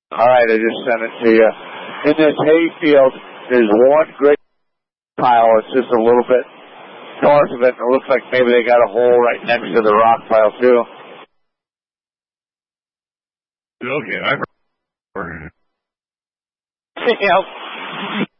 All right, I just sent it to you. In this hayfield, there's one great pile. It's just a little bit north of it. It looks like maybe they got a hole right next to the rock pile, too. Okay, Yep.